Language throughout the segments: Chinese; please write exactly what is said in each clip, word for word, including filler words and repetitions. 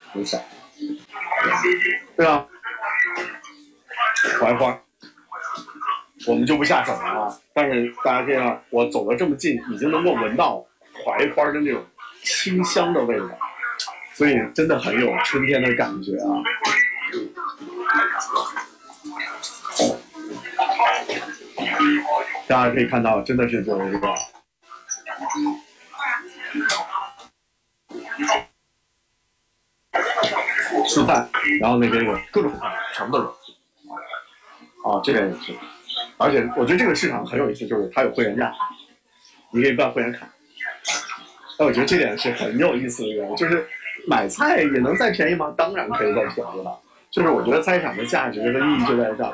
很少，对吧？槐花，我们就不下手了啊。但是大家看到我走得这么近，已经能够闻到槐花的那种清香的味道，所以真的很有春天的感觉啊。大家可以看到，真的是就是这个吃饭，然后那边有各种全都有啊，这边也是。而且我觉得这个市场很有意思，就是它有会员价，你可以办会员卡。那我觉得这点是很有意思的一个，就是买菜也能再便宜吗？当然可以再便宜了。就是我觉得菜市场的价值的意义就在这儿，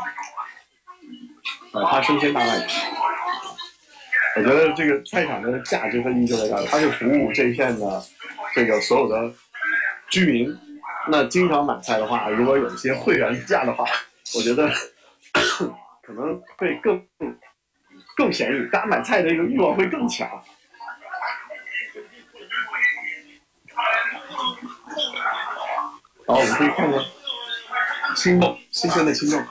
呃，它生鲜大卖场。我觉得这个菜场的价值和意义就在这儿，它是服务这一片的这个所有的居民。那经常买菜的话，如果有一些会员价的话，我觉得可能会更更便宜，大家买菜的一个欲望会更强。好，我们可以看看青豆，新鲜的青豆。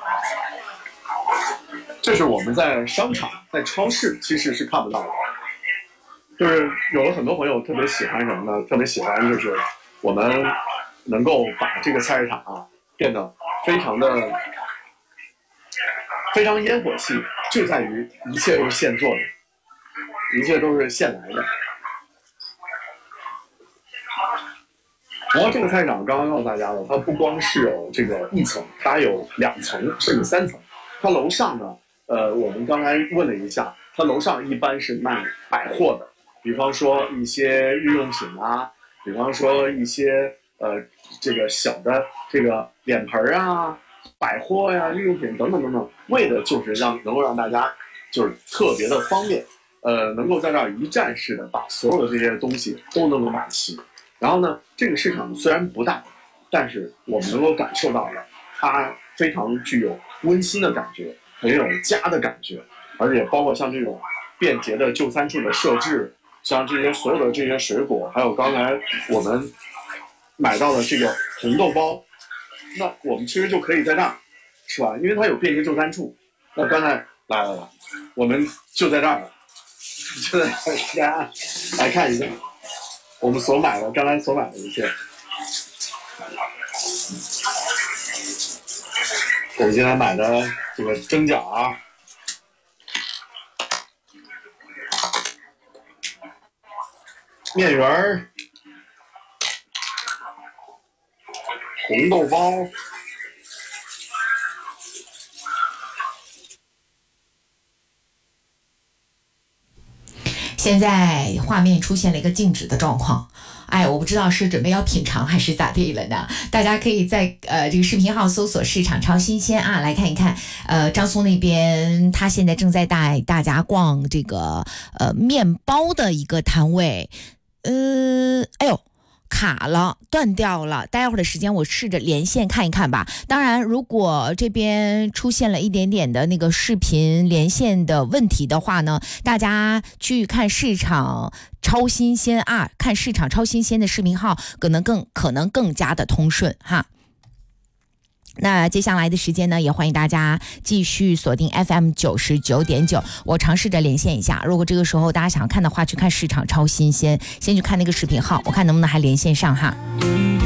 这是我们在商场、在超市其实是看不到的。就是有了很多朋友特别喜欢什么呢？特别喜欢就是我们能够把这个菜市场啊变得非常的非常烟火气，就在于一切都是现做的，一切都是现来的。然后这个菜市场刚刚告诉大家了，它不光是有这个一层，它有两层甚至三层。它楼上呢，呃，我们刚才问了一下，它楼上一般是卖百货的，比方说一些日用品啊，比方说一些呃这个小的这个脸盆啊、百货呀、日用品等等等等，为的就是让能够让大家就是特别的方便，呃，能够在这儿一站式的把所有的这些东西都能够买齐。然后呢，这个市场虽然不大，但是我们能够感受到了它非常具有温馨的感觉，很有家的感觉，而且包括像这种便捷的就餐处的设置，像这些所有的这些水果，还有刚才我们买到的这个红豆包，那我们其实就可以在那儿吃完，因为它有便捷就餐处。那刚才来来来，我们就在这儿了，就在大家来看一下我们所买的，刚才所买的一些。我今天买的这个蒸饺啊，面圆儿，红豆包。 现在画面出现了一个静止的状况，哎，我不知道是准备要品尝还是咋地了呢？大家可以在呃这个视频号搜索市场超新鲜啊，来看一看。呃，张松那边他现在正在带大家逛这个呃面包的一个摊位，呃，哎呦。卡了，断掉了。待会儿的时间我试着连线看一看吧。当然，如果这边出现了一点点的那个视频连线的问题的话呢，大家去看市场超新鲜啊，看市场超新鲜的视频号，可能更可能更加的通顺哈。那接下来的时间呢，也欢迎大家继续锁定 F M 九十九点九。我尝试着连线一下，如果这个时候大家想看的话，去看市场超新鲜，先去看那个视频号，我看能不能还连线上哈。